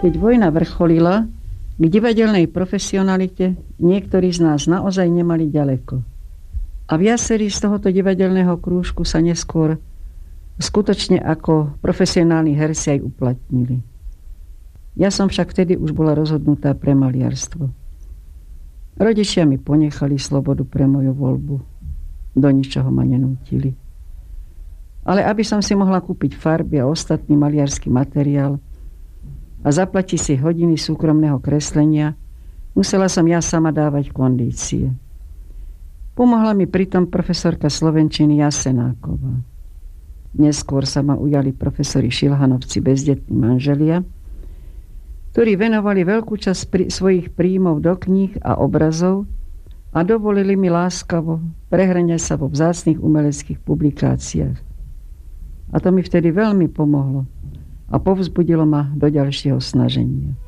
Keď vojna vrcholila, k divadelnej profesionalite niektorí z nás naozaj nemali ďaleko. A viacerí z tohoto divadelného krúžku sa neskôr skutočne ako profesionálni herci aj uplatnili. Ja som však vtedy už bola rozhodnutá pre maliarstvo. Rodičia mi ponechali slobodu pre moju voľbu. Do ničoho ma nenútili. Ale aby som si mohla kúpiť farby a ostatný maliarsky materiál a zaplatiť si hodiny súkromného kreslenia, musela som ja sama dávať kondície. Pomohla mi pritom profesorka slovenčiny Jasenáková. Neskôr sa ma ujali profesori Šilhanovci bezdetní manželia, ktorí venovali veľkú časť svojich príjmov do kníh a obrazov a dovolili mi láskavo prehrňať sa vo vzácnych umeleckých publikáciách. A to mi vtedy veľmi pomohlo a povzbudilo ma do ďalšieho snaženia.